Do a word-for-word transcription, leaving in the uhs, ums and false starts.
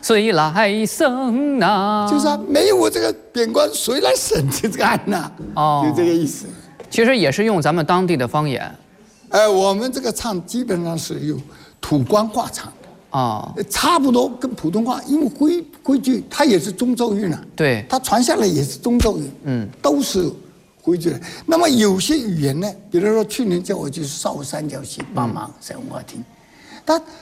谁来审呐？ 就是啊，没有我这个贬官，谁来审这个案呐？ 哦， 就这个意思。 其实也是用咱们当地的方言。 呃，我们这个唱基本上是用土官话唱的啊， 差不多跟普通话，因为规规矩它也是中州韵啊， 对， 它传下来也是中州韵，嗯，都是规矩的。那么有些语言呢，比如说去年叫我去扫三角形帮忙在文化厅，他